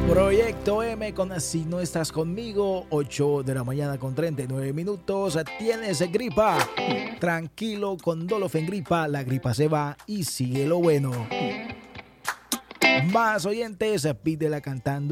Proyecto M con Si No Estás Conmigo, 8 de la mañana con 39 minutos. ¿Tienes gripa? Tranquilo, con Dolofen Gripa, la gripa se va y sigue lo bueno. Más oyentes, pídela cantando.